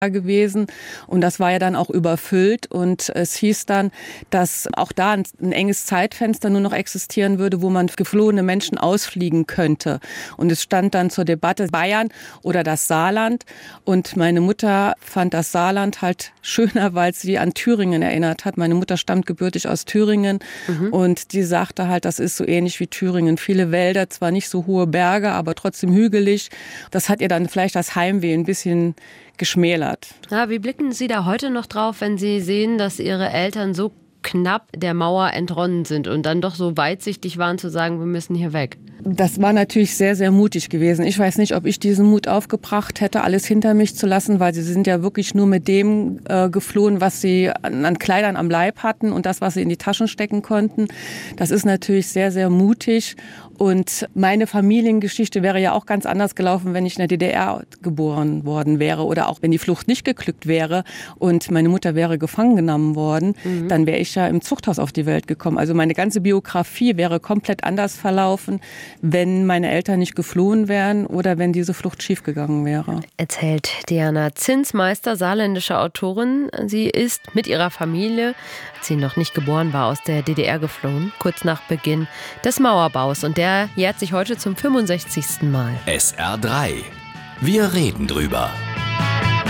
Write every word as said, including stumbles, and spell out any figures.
gewesen und das war ja dann auch überfüllt und es hieß dann, dass auch da ein, ein enges Zeitfenster nur noch existieren würde, wo man geflohene Menschen ausfliegen könnte. Und es stand dann zur Debatte Bayern oder das Saarland und meine Mutter fand das Saarland halt schöner, weil sie an Thüringen erinnert hat. Meine Mutter stammt gebürtig aus Thüringen mhm. und die sagte halt, das ist so ähnlich wie Thüringen. Viele Wälder, zwar nicht so hohe Berge, aber trotzdem hügelig. Das hat ihr dann vielleicht das Heimweh ein bisschen geschmälert. Ja, wie blicken Sie da heute noch drauf, wenn Sie sehen, dass Ihre Eltern so knapp der Mauer entronnen sind und dann doch so weitsichtig waren zu sagen, wir müssen hier weg? Das war natürlich sehr, sehr mutig gewesen. Ich weiß nicht, ob ich diesen Mut aufgebracht hätte, alles hinter mich zu lassen, weil sie sind ja wirklich nur mit dem äh, geflohen, was sie an, an Kleidern am Leib hatten und das, was sie in die Taschen stecken konnten. Das ist natürlich sehr, sehr mutig. Und meine Familiengeschichte wäre ja auch ganz anders gelaufen, wenn ich in der D D R geboren worden wäre oder auch wenn die Flucht nicht geglückt wäre und meine Mutter wäre gefangen genommen worden, mhm. dann wäre ich ja im Zuchthaus auf die Welt gekommen. Also meine ganze Biografie wäre komplett anders verlaufen, wenn meine Eltern nicht geflohen wären oder wenn diese Flucht schiefgegangen wäre. Erzählt Diana Zinsmeister, saarländische Autorin. Sie ist mit ihrer Familie, als sie noch nicht geboren war, aus der D D R geflohen, kurz nach Beginn des Mauerbaus. Und der jährt sich heute zum fünfundsechzigsten Mal. S R drei. Wir reden drüber.